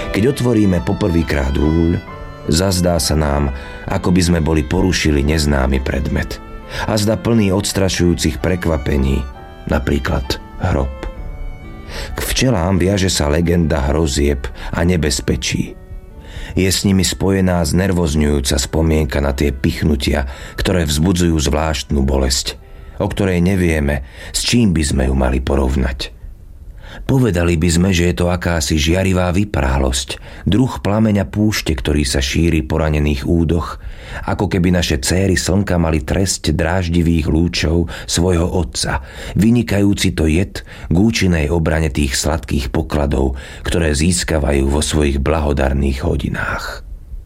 Keď otvoríme poprvýkrát úľ, zazdá sa nám, ako by sme boli porušili neznámy predmet. A zdá plný odstrašujúcich prekvapení, napríklad hrob. K včelám viaže sa legenda hrozieb a nebezpečí. Je s nimi spojená znervozňujúca spomienka na tie pichnutia, ktoré vzbudzujú zvláštnu bolesť, o ktorej nevieme, s čím by sme ju mali porovnať. Povedali by sme, že je to akási žiarivá vyprálosť, druh plameňa púšte, ktorý sa šíri po ranených údoch, ako keby naše céry slnka mali tresť dráždivých lúčov svojho otca, vynikajúci to jed k účinnej obrane tých sladkých pokladov, ktoré získavajú vo svojich blahodarných hodinách.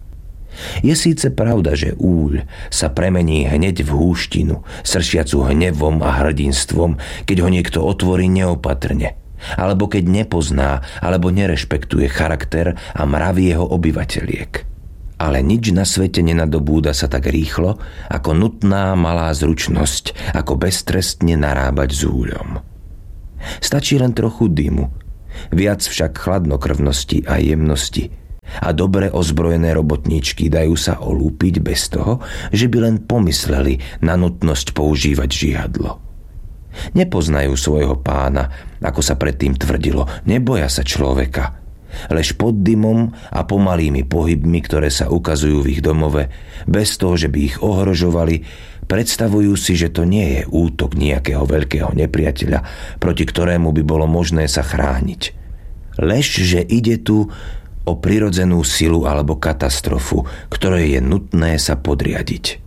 Je síce pravda, že úľ sa premení hneď v húštinu, sršiacu hnevom a hrdinstvom, keď ho niekto otvorí neopatrne, alebo keď nepozná alebo nerešpektuje charakter a mravy jeho obyvateľiek. Ale nič na svete nenadobúda sa tak rýchlo, ako nutná malá zručnosť, ako beztrestne narábať s úľom. Stačí len trochu dymu, viac však chladnokrvnosti a jemnosti, a dobre ozbrojené robotníčky dajú sa olúpiť bez toho, že by len pomysleli na nutnosť používať žihadlo. Nepoznajú svojho pána, ako sa predtým tvrdilo, neboja sa človeka. Lež pod dymom a pomalými pohybmi, ktoré sa ukazujú v ich domove, bez toho, že by ich ohrožovali, predstavujú si, že to nie je útok nejakého veľkého nepriateľa, proti ktorému by bolo možné sa chrániť. Lež, že ide tu o prirodzenú silu alebo katastrofu, ktorej je nutné sa podriadiť.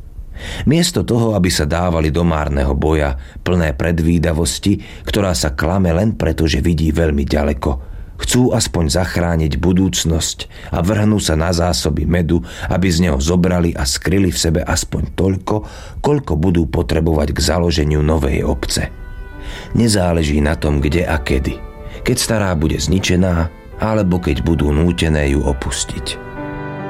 Miesto toho, aby sa dávali do márneho boja, plné predvídavosti, ktorá sa klame len preto, že vidí veľmi ďaleko, chcú aspoň zachrániť budúcnosť a vrhnú sa na zásoby medu, aby z neho zobrali a skryli v sebe aspoň toľko, koľko budú potrebovať k založeniu novej obce. Nezáleží na tom, kde a kedy, keď stará bude zničená, alebo keď budú nútené ju opustiť.